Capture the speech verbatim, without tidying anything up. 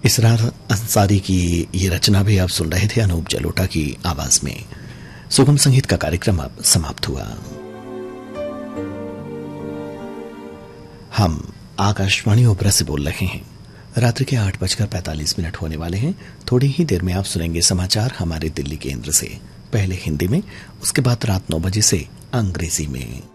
इसरार अंसारी की ये रचना भी आप सुन रहे थे अनूप जलोटा की आवाज में। सुगम संगीत का कार्यक्रम अब समाप्त हुआ। हम आकाशवाणी ओपरा से बोल रहे हैं। रात्रि के आठ बजकर पैंतालीस मिनट होने वाले हैं। थोड़ी ही देर में आप सुनेंगे समाचार हमारे दिल्ली केंद्र से, पहले हिंदी में, उसके बाद रात नौ बजे से अंग्रेजी में।